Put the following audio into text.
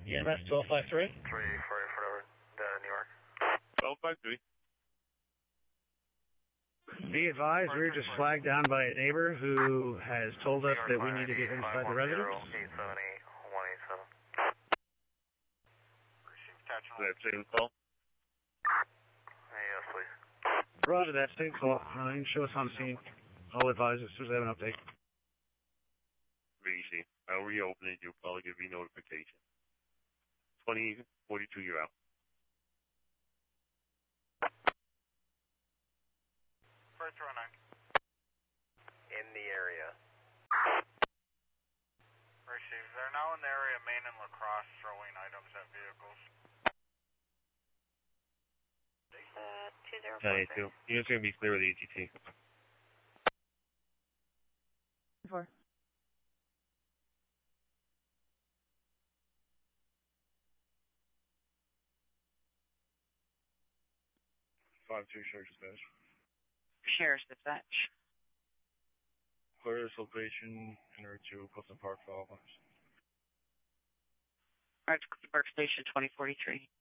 EMS 1253. 344 New York. 1253. Be advised, we were just flagged down by a neighbor who has told us that we need to get inside the residence. 878-187. That same call? Yes, please. Roger that, same call. You can show us on scene. I'll advise as soon as I have an update. Easy. I'll reopen it. You'll probably give me notification. 2042, you're out. First 09. In the area. Received. They're now in the area of Main and La Crosse throwing items at vehicles. 202. You're going to be clear with EGT. 4. Sheriff's Dispatch. Sheriff's Dispatch. Clear this location, enter to Clifton Park for all lines. Alright, Clifton Park Station 2043.